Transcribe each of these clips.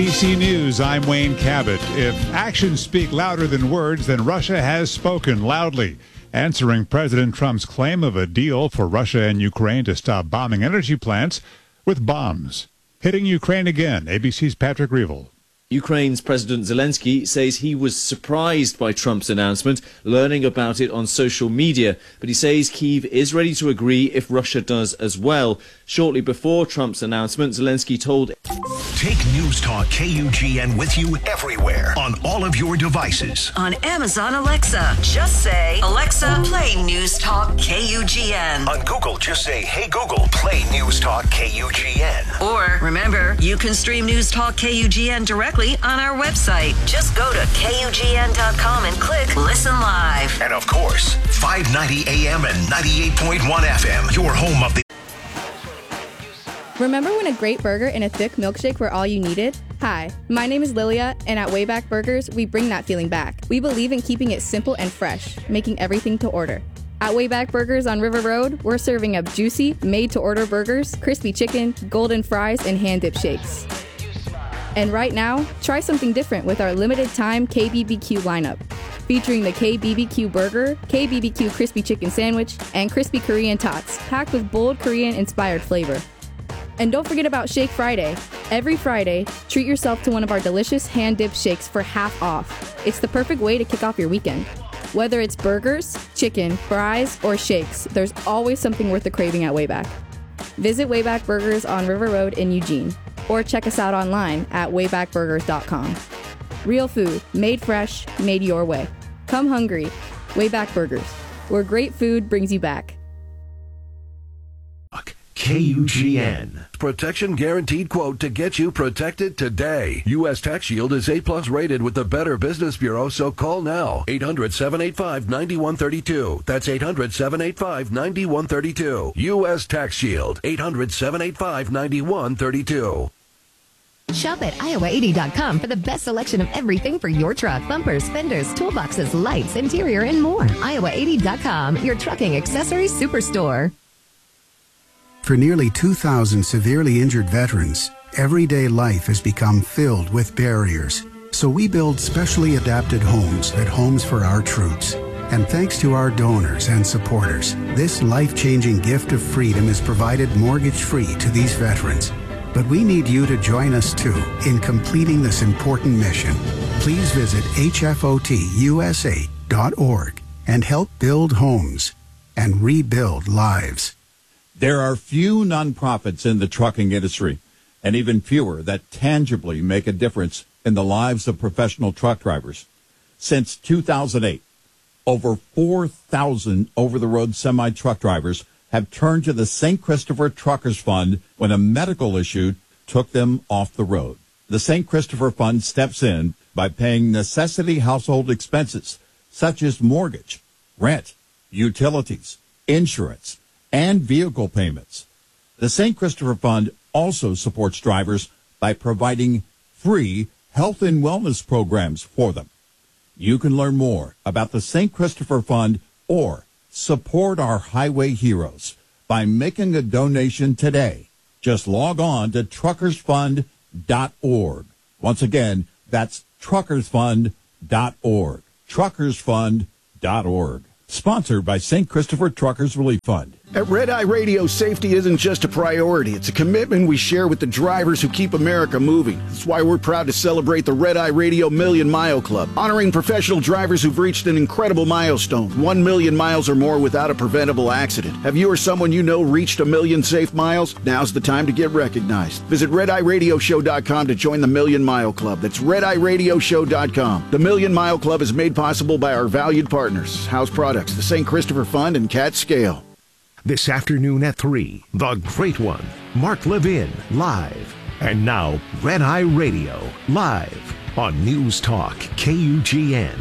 ABC News, I'm Wayne Cabot. If actions speak louder than words, then Russia has spoken loudly, answering President Trump's claim of a deal for Russia and Ukraine to stop bombing energy plants with bombs. Hitting Ukraine again, ABC's Patrick Reevell. Ukraine's President Zelensky says he was surprised by Trump's announcement, learning about it on social media. But he says Kyiv is ready to agree if Russia does as well. Shortly before Trump's announcement, Zelensky told... Take News Talk KUGN with you everywhere on all of your devices. On Amazon Alexa, just say, Alexa, play News Talk KUGN. On Google, just say, hey Google, play News Talk KUGN. Or, remember, you can stream News Talk KUGN directly on our website. Just go to KUGN.com and click Listen Live. And of course, 590 AM and 98.1 FM, your home of the... Remember when a great burger and a thick milkshake were all you needed? Hi, my name is Lilia, and at Wayback Burgers, we bring that feeling back. We believe in keeping it simple and fresh, making everything to order. At Wayback Burgers on River Road, we're serving up juicy, made-to-order burgers, crispy chicken, golden fries, and hand-dip shakes. And right now, try something different with our limited-time KBBQ lineup, featuring the KBBQ Burger, KBBQ Crispy Chicken Sandwich, and Crispy Korean Tots, packed with bold Korean-inspired flavor. And don't forget about Shake Friday. Every Friday, treat yourself to one of our delicious hand-dipped shakes for half off. It's the perfect way to kick off your weekend. Whether it's burgers, chicken, fries, or shakes, there's always something worth the craving at Wayback. Visit Wayback Burgers on River Road in Eugene, or check us out online at waybackburgers.com. Real food, made fresh, made your way. Come hungry. Wayback Burgers, where great food brings you back. KUGN. Protection guaranteed quote to get you protected today. U.S. Tax Shield is A+ rated with the Better Business Bureau, so call now. 800-785-9132. That's 800-785-9132. U.S. Tax Shield. 800-785-9132. Shop at iowa80.com for the best selection of everything for your truck. Bumpers, fenders, toolboxes, lights, interior, and more. iowa80.com, your trucking accessories superstore. For nearly 2,000 severely injured veterans, everyday life has become filled with barriers. So we build specially adapted homes at Homes for Our Troops. And thanks to our donors and supporters, this life-changing gift of freedom is provided mortgage-free to these veterans. But we need you to join us, too, in completing this important mission. Please visit hfotusa.org and help build homes and rebuild lives. There are few nonprofits in the trucking industry, and even fewer that tangibly make a difference in the lives of professional truck drivers. Since 2008, over 4,000 over-the-road semi-truck drivers have turned to the St. Christopher Truckers Fund when a medical issue took them off the road. The St. Christopher Fund steps in by paying necessity household expenses, such as mortgage, rent, utilities, insurance, and vehicle payments. The St. Christopher Fund also supports drivers by providing free health and wellness programs for them. You can learn more about the St. Christopher Fund or support our highway heroes by making a donation today. Just log on to truckersfund.org. Once again, that's truckersfund.org. Truckersfund.org. Sponsored by St. Christopher Truckers Relief Fund. At Red Eye Radio, safety isn't just a priority. It's a commitment we share with the drivers who keep America moving. That's why we're proud to celebrate the Red Eye Radio Million Mile Club, honoring professional drivers who've reached an incredible milestone, 1 million miles or more without a preventable accident. Have you or someone you know reached 1 million safe miles? Now's the time to get recognized. Visit RedEyeRadioShow.com to join the Million Mile Club. That's RedEyeRadioShow.com. The Million Mile Club is made possible by our valued partners, House Products, the St. Christopher Fund, and Cat Scale. This afternoon at 3, The Great One, Mark Levin, live. And now, Red Eye Radio, live on News Talk KUGN.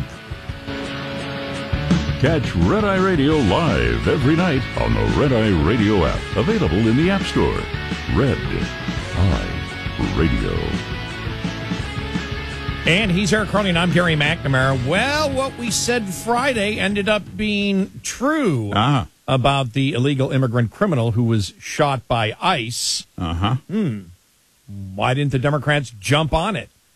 Catch Red Eye Radio live every night on the Red Eye Radio app, available in the App Store. Red Eye Radio. And he's Eric Carney, and I'm Gary McNamara. Well, what we said Friday ended up being true about the illegal immigrant criminal who was shot by ICE. Why didn't the Democrats jump on it?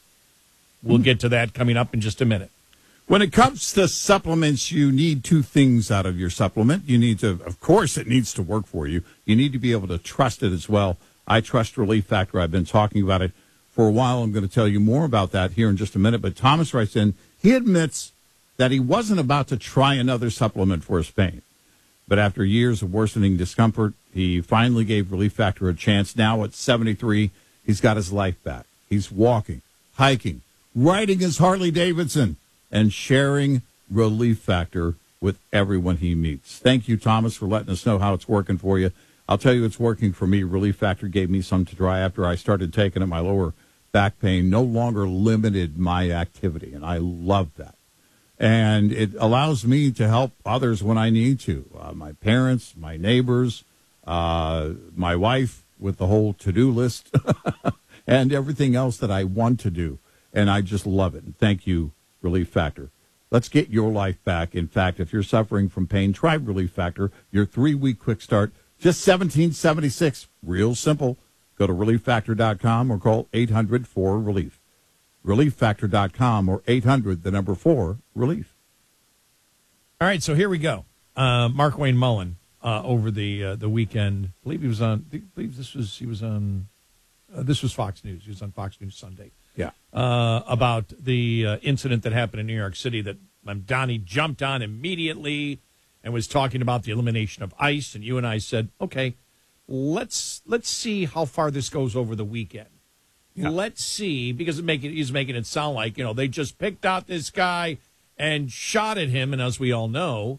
We'll get to that coming up in just a minute. When it comes to supplements, you need two things out of your supplement. You need to, of course, it needs to work for you. You need to be able to trust it as well. I trust Relief Factor. I've been talking about it for a while. I'm going to tell you more about that here in just a minute. But Thomas writes in, he admits that he wasn't about to try another supplement for his pain. But after years of worsening discomfort, he finally gave Relief Factor a chance. Now at 73, he's got his life back. He's walking, hiking, riding his Harley Davidson, and sharing Relief Factor with everyone he meets. Thank you, Thomas, for letting us know how it's working for you. I'll tell you it's working for me. Relief Factor gave me some to try after I started taking it. My lower back pain no longer limited my activity, and I love that. And it allows me to help others when I need to. My parents, my neighbors, my wife with the whole to-do list, and everything else that I want to do. And I just love it. And thank you, Relief Factor. Let's get your life back. In fact, if you're suffering from pain, try Relief Factor. Your 3-week quick start, just $17.76. Real simple. Go to ReliefFactor.com or call 800-4RELIEF. ReliefFactor.com or 800-4-RELIEF. All right, so here we go. Markwayne Mullin over the weekend. I believe he was on. I believe this was Fox News. He was on Fox News Sunday. Yeah. About the incident that happened in New York City that Mamdani jumped on immediately and was talking about the elimination of ICE. And you and I said, okay, let's see how far this goes over the weekend. Yeah. Let's see, because he's making it sound like, they just picked out this guy and shot at him. And as we all know,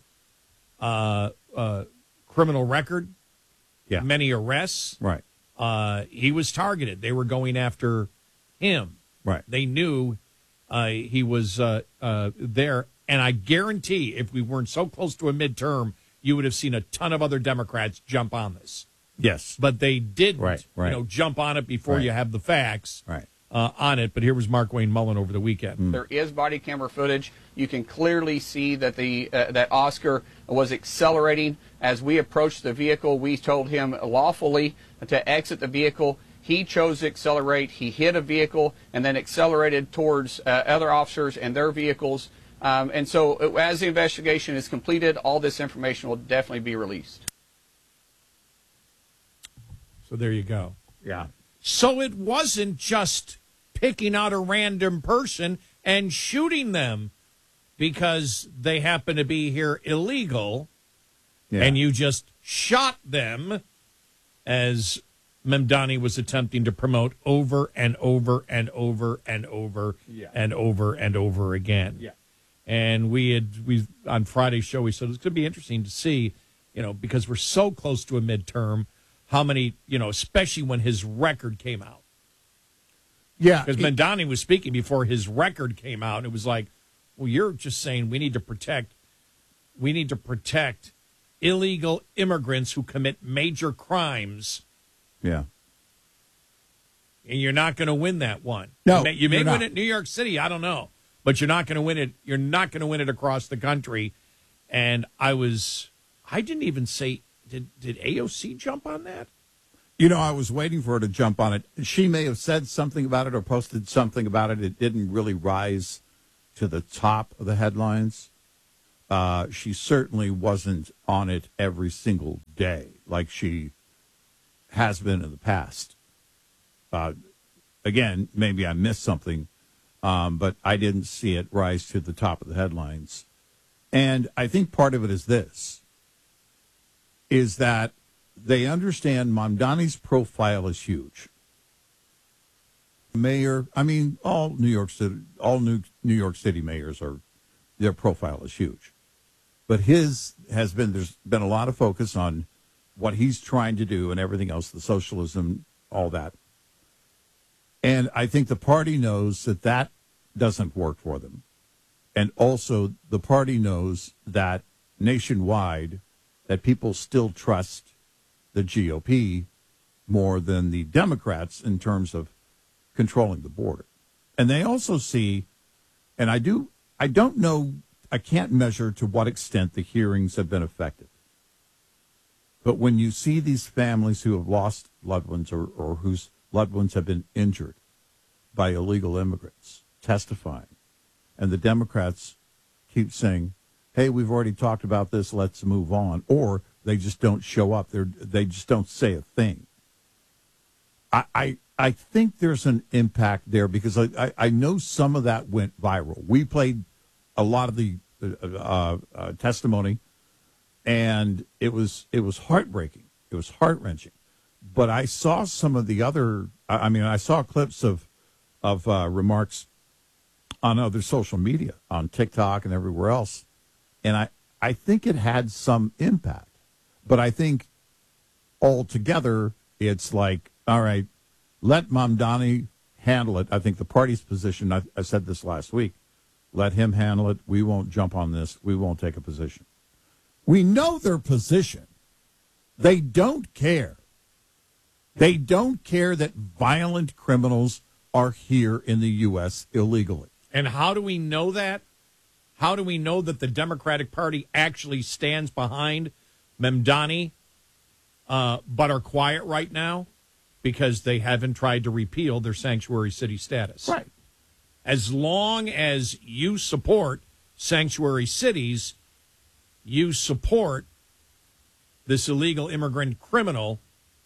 criminal record, many arrests. Right. He was targeted. They were going after him. Right. They knew he was there. And I guarantee if we weren't so close to a midterm, you would have seen a ton of other Democrats jump on this. Yes. But they didn't, right. jump on it before you have the facts on it. But here was Markwayne Mullin over the weekend. There is body camera footage. You can clearly see that that Oscar was accelerating. As we approached the vehicle, we told him lawfully to exit the vehicle. He chose to accelerate. He hit a vehicle and then accelerated towards other officers and their vehicles. And so as the investigation is completed, all this information will definitely be released. So there you go. Yeah. So it wasn't just picking out a random person and shooting them because they happen to be here illegal, and you just shot them, as Mamdani was attempting to promote over and over and over and over and over and over again. Yeah. And we on Friday's show, we said it's going to be interesting to see, because we're so close to a midterm, how many, especially when his record came out. Yeah. Because Mamdani was speaking before his record came out. And it was like, well, you're just saying we need to protect illegal immigrants who commit major crimes. Yeah. And you're not going to win that one. No, you may win it in New York City. I don't know. But you're not going to win it. You're not going to win it across the country. And I didn't even say, did AOC jump on that? I was waiting for her to jump on it. She may have said something about it or posted something about it. It didn't really rise to the top of the headlines. She certainly wasn't on it every single day like she has been in the past. Again, maybe I missed something, but I didn't see it rise to the top of the headlines. And I think part of it is this, is that they understand Mamdani's profile is huge. Mayor, all New York City mayors their profile is huge. But there's been a lot of focus on what he's trying to do and everything else, the socialism, all that. And I think the party knows that doesn't work for them. And also the party knows that nationwide, that people still trust the GOP more than the Democrats in terms of controlling the border. And they also see, and I don't know, I can't measure to what extent the hearings have been effective. But when you see these families who have lost loved ones or whose loved ones have been injured by illegal immigrants, testifying, and the Democrats keep saying, hey, we've already talked about this, let's move on, or they just don't show up. They just don't say a thing. I think there's an impact there because I know some of that went viral. We played a lot of the testimony, and it was heartbreaking. It was heart-wrenching. But I saw some of the other, I saw clips of remarks on other social media, on TikTok and everywhere else, and I think it had some impact. But I think altogether it's like, all right, let Mamdani handle it. I think the party's position, I said this last week, let him handle it. We won't jump on this. We won't take a position. We know their position. They don't care. They don't care that violent criminals are here in the U.S. illegally. And how do we know that? How do we know that the Democratic Party actually stands behind Mamdani, but are quiet right now? Because they haven't tried to repeal their sanctuary city status. Right. As long as you support sanctuary cities, you support this illegal immigrant criminal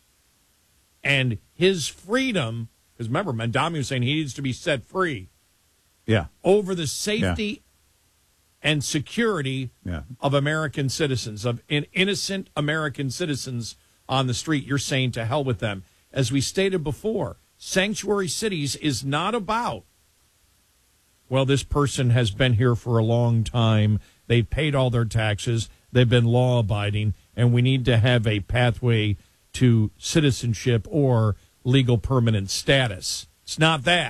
and his freedom. Because remember, Mamdani was saying he needs to be set free. Yeah. Over the safety and security of American citizens, of innocent American citizens on the street. You're saying to hell with them. As we stated before, sanctuary cities is not about, well, this person has been here for a long time, they've paid all their taxes, they've been law-abiding, and we need to have a pathway to citizenship or legal permanent status. It's not that.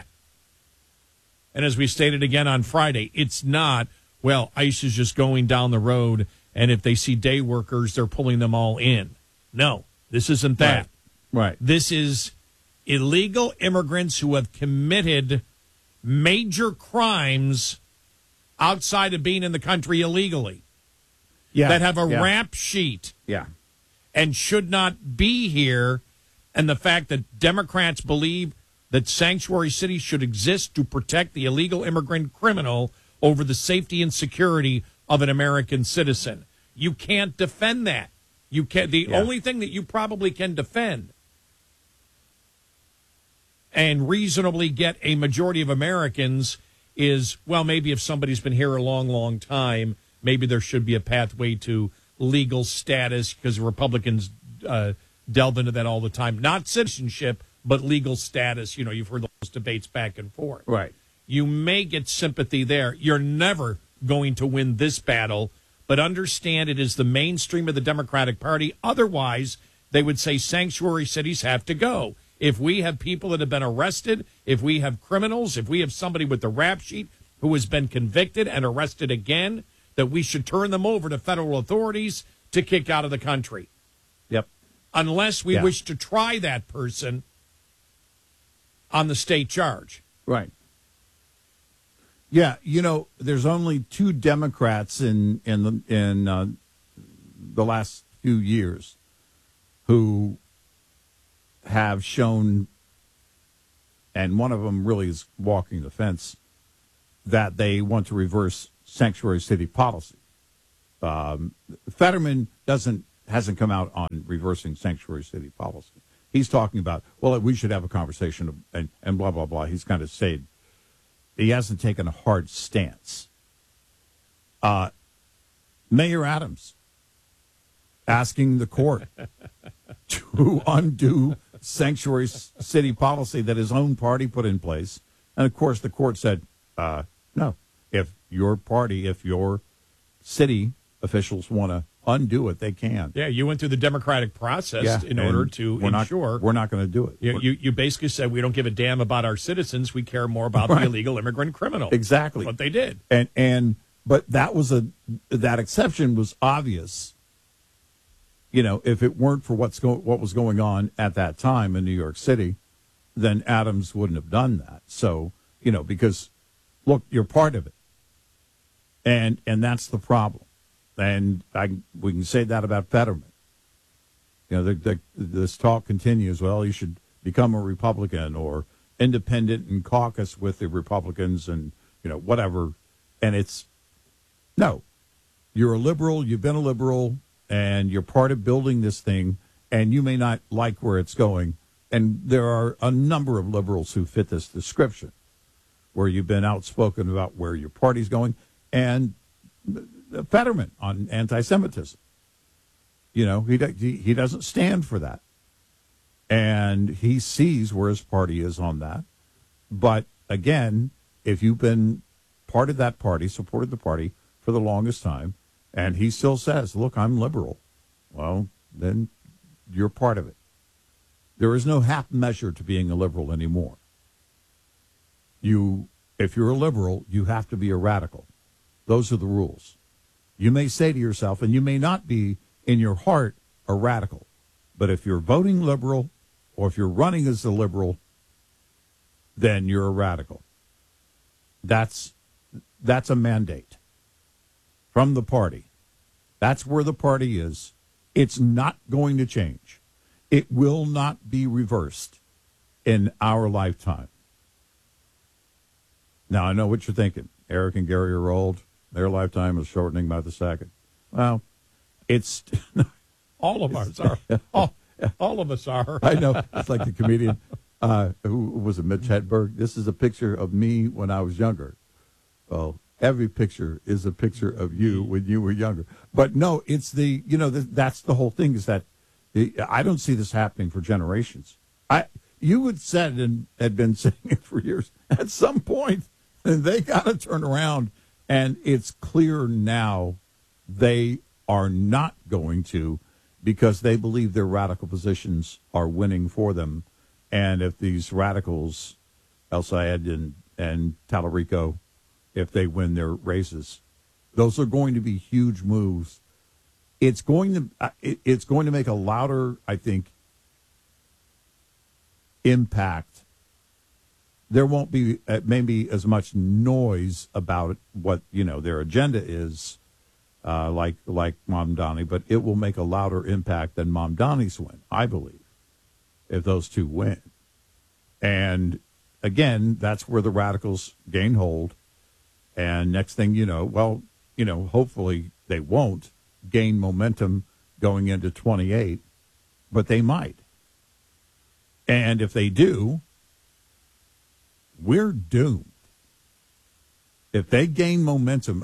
And as we stated again on Friday, it's not, well, ICE is just going down the road, and if they see day workers, they're pulling them all in. No, this isn't that. Right. This is illegal immigrants who have committed major crimes outside of being in the country illegally. Yeah. That have a rap sheet. Yeah. And should not be here. And the fact that Democrats believe that sanctuary cities should exist to protect the illegal immigrant criminal over the safety and security of an American citizen. You can't defend that. You can't. The only thing that you probably can defend and reasonably get a majority of Americans is, well, maybe if somebody's been here a long, long time, maybe there should be a pathway to legal status, because Republicans delve into that all the time. Not citizenship, but legal status. You know, you've heard those debates back and forth. Right. You may get sympathy there. You're never going to win this battle, but understand it is the mainstream of the Democratic Party. Otherwise, they would say sanctuary cities have to go. If we have people that have been arrested, if we have criminals, if we have somebody with the rap sheet who has been convicted and arrested again, that we should turn them over to federal authorities to kick out of the country. Yep. Unless we wish to try that person on the state charge. Right. Yeah, you know, there's only two Democrats in the last few years who have shown, and one of them really is walking the fence, that they want to reverse sanctuary city policy. Fetterman hasn't come out on reversing sanctuary city policy. He's talking about, well, we should have a conversation and blah, blah, blah. He's kind of said he hasn't taken a hard stance. Mayor Adams asking the court to undo sanctuary city policy that his own party put in place. And, of course, the court said, no, if your city officials want to undo it, they can. Yeah, you went through the democratic process in order to ensure. We're not going to do it. You basically said we don't give a damn about our citizens. We care more about the illegal immigrant criminal. Exactly. That's what they did. But that exception was obvious. You know, if it weren't for what was going on at that time in New York City, then Adams wouldn't have done that. So, you know, because, look, you're part of it. And that's the problem. And we can say that about Fetterman. You know, this talk continues, well, you should become a Republican or independent and caucus with the Republicans and, whatever. And no, you're a liberal, you've been a liberal, and you're part of building this thing, and you may not like where it's going. And there are a number of liberals who fit this description, where you've been outspoken about where your party's going, and Fetterman on anti-Semitism. He doesn't stand for that. And he sees where his party is on that. But again, if you've been part of that party, supported the party for the longest time, and he still says, look, I'm liberal, well, then you're part of it. There is no half measure to being a liberal anymore. If you're a liberal, you have to be a radical. Those are the rules. You may say to yourself, and you may not be in your heart a radical, but if you're voting liberal or if you're running as a liberal, then you're a radical. That's a mandate from the party. That's where the party is. It's not going to change. It will not be reversed in our lifetime. Now, I know what you're thinking. Eric and Gary are old. Their lifetime is shortening by the second. Well, it's... all of us are. All of us are. I know. It's like the comedian, who was it, Mitch Hedberg? This is a picture of me when I was younger. Well, every picture is a picture of you when you were younger. But no, it's that's the whole thing, is that I don't see this happening for generations. You had said and had been saying it for years. At some point, they got to turn around, and it's clear now they are not going to, because they believe their radical positions are winning for them. And if these radicals, El Sayed and Talarico, if they win their races, those are going to be huge moves. It's going to make a louder, I think, impact. There won't be maybe as much noise about what their agenda is, like Mamdani, but it will make a louder impact than Mamdani's win, I believe, if those two win. And again, that's where the radicals gain hold. And next thing hopefully they won't gain momentum going into 28, but they might. And if they do, we're doomed. If they gain momentum,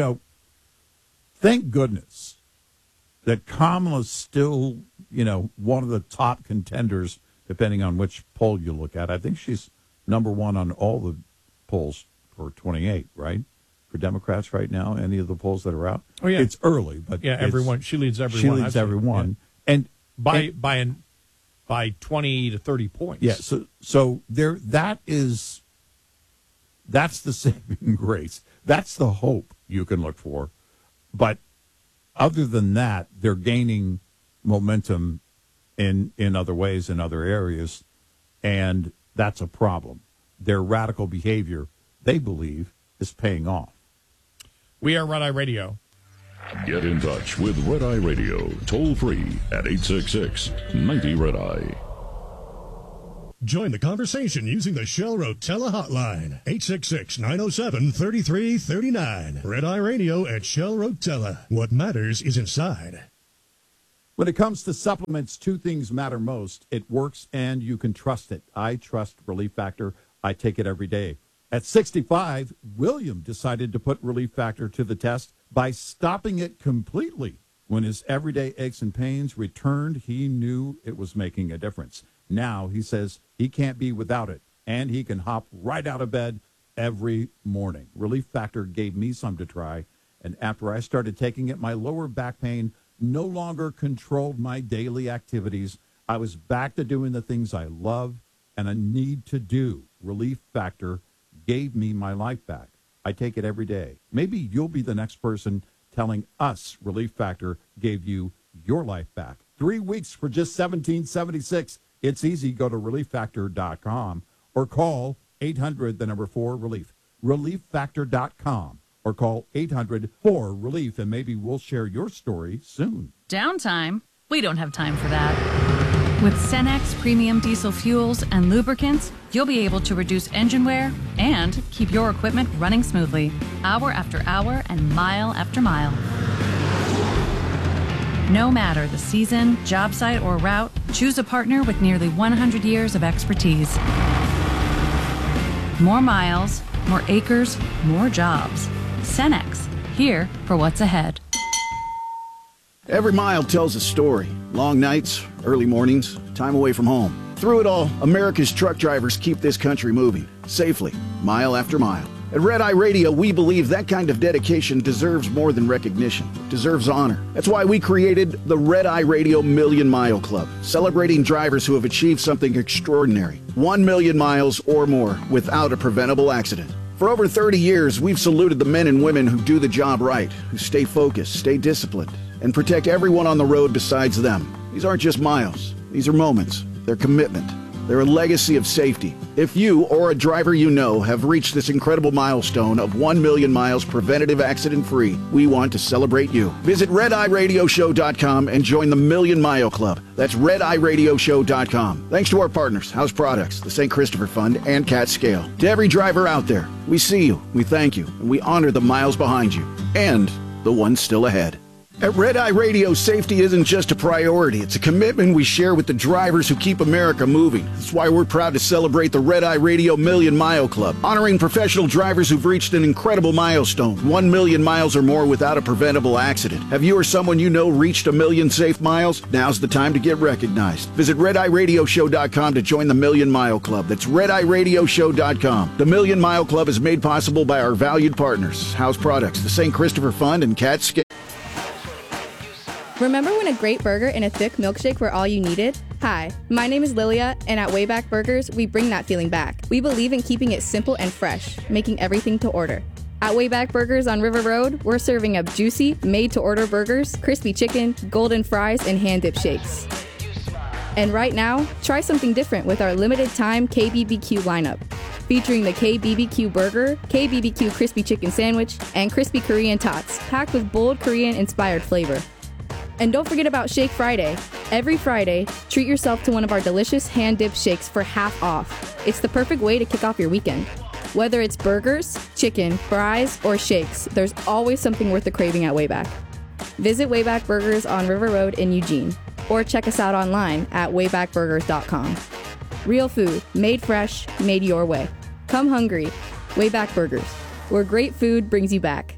thank goodness that Kamala's still, one of the top contenders, depending on which poll you look at. I think she's number one on all the polls for 28, right? For Democrats right now, any of the polls that are out. Oh, yeah. It's early, but everyone. She leads everyone. She leads everyone. Yeah. And by 20 to 30 points. Yeah, so that's the saving grace. That's the hope you can look for. But other than that, they're gaining momentum in other ways, in other areas, and that's a problem. Their radical behavior, they believe, is paying off. We are Red Eye Radio. Get in touch with Red Eye Radio, toll free at 866-90-RED-EYE. Join the conversation using the Shell Rotella hotline, 866-907-3339. Red Eye Radio at Shell Rotella. What matters is inside. When it comes to supplements, two things matter most. It works and you can trust it. I trust Relief Factor. I take it every day. At 65, William decided to put Relief Factor to the test by stopping it completely. When his everyday aches and pains returned, he knew it was making a difference. Now he says he can't be without it, and he can hop right out of bed every morning. Relief Factor gave me some to try, and after I started taking it, my lower back pain no longer controlled my daily activities. I was back to doing the things I love and I need to do. Relief Factor gave me my life back. I take it every day. Maybe you'll be the next person telling us Relief Factor gave you your life back. 3 weeks for just $17.76. It's easy. Go to relieffactor.com or call 800-4-RELIEF. Relieffactor.com or call 800-4-RELIEF, and maybe we'll share your story soon. Downtime? We don't have time for that. With Cenex premium diesel fuels and lubricants, you'll be able to reduce engine wear and keep your equipment running smoothly, hour after hour and mile after mile. No matter the season, job site, or route, choose a partner with nearly 100 years of expertise. More miles, more acres, more jobs. Cenex, here for what's ahead. Every mile tells a story. Long nights, early mornings, time away from home. Through it all, America's truck drivers keep this country moving, safely, mile after mile. At Red Eye Radio, we believe that kind of dedication deserves more than recognition. It deserves honor. That's why we created the Red Eye Radio Million Mile Club, celebrating drivers who have achieved something extraordinary. 1 million miles or more without a preventable accident. For over 30 years, we've saluted the men and women who do the job right, who stay focused, stay disciplined, and protect everyone on the road besides them. These aren't just miles. These are moments. They're commitment. They're a legacy of safety. If you or a driver you know have reached this incredible milestone of 1 million miles preventative accident-free, we want to celebrate you. Visit RedEyeRadioShow.com and join the Million Mile Club. That's RedEyeRadioShow.com. Thanks to our partners, House Products, the St. Christopher Fund, and Cat Scale. To every driver out there, we see you, we thank you, and we honor the miles behind you, and the ones still ahead. At Red Eye Radio, safety isn't just a priority. It's a commitment we share with the drivers who keep America moving. That's why we're proud to celebrate the Red Eye Radio Million Mile Club, honoring professional drivers who've reached an incredible milestone, 1 million miles or more without a preventable accident. Have you or someone you know reached 1 million safe miles? Now's the time to get recognized. Visit RedEyeRadioShow.com to join the Million Mile Club. That's RedEyeRadioShow.com. The Million Mile Club is made possible by our valued partners, House Products, the St. Christopher Fund, and Cat Scale. Remember when a great burger and a thick milkshake were all you needed? Hi, my name is Lilia, and at Wayback Burgers, we bring that feeling back. We believe in keeping it simple and fresh, making everything to order. At Wayback Burgers on River Road, we're serving up juicy, made-to-order burgers, crispy chicken, golden fries, and hand-dipped shakes. And right now, try something different with our limited-time KBBQ lineup, featuring the KBBQ Burger, KBBQ Crispy Chicken Sandwich, and Crispy Korean Tots, packed with bold Korean-inspired flavor. And don't forget about Shake Friday. Every Friday, treat yourself to one of our delicious hand-dipped shakes for half off. It's the perfect way to kick off your weekend. Whether it's burgers, chicken, fries, or shakes, there's always something worth the craving at Wayback. Visit Wayback Burgers on River Road in Eugene, or check us out online at waybackburgers.com. Real food, made fresh, made your way. Come hungry. Wayback Burgers, where great food brings you back.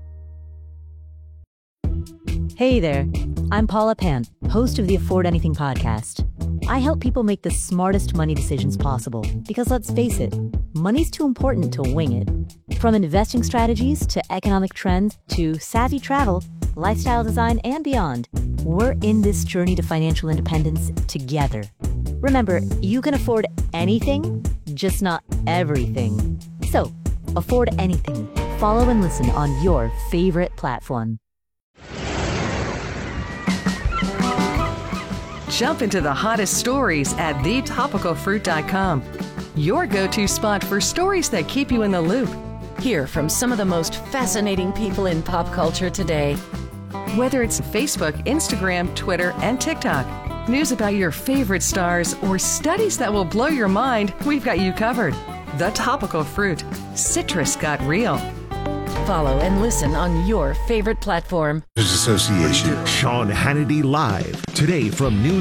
Hey there, I'm Paula Pan, host of the Afford Anything podcast. I help people make the smartest money decisions possible because let's face it, money's too important to wing it. From investing strategies to economic trends to savvy travel, lifestyle design, and beyond, we're in this journey to financial independence together. Remember, you can afford anything, just not everything. So, afford anything. Follow and listen on your favorite platform. Jump into the hottest stories at thetopicalfruit.com. Your go-to spot for stories that keep you in the loop. Hear from some of the most fascinating people in pop culture today. Whether it's Facebook, Instagram, Twitter, and TikTok, news about your favorite stars, or studies that will blow your mind, we've got you covered. The Topical Fruit. Citrus got real. Follow and listen on your favorite platform. Association. Sean Hannity Live. Today from noon